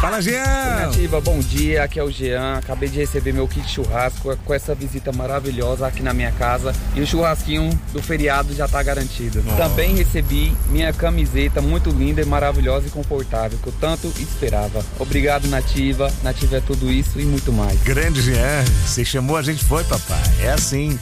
Fala, Jean! Nativa, bom dia, aqui é o Jean. Acabei de receber meu kit churrasco com essa visita maravilhosa aqui na minha casa. E o churrasquinho do feriado já tá garantido. Também recebi minha camiseta muito linda e maravilhosa e confortável, que eu tanto esperava. Obrigado, Nativa. Nativa é tudo isso e muito mais. Grande Jean, você chamou, a gente foi, papai. É assim.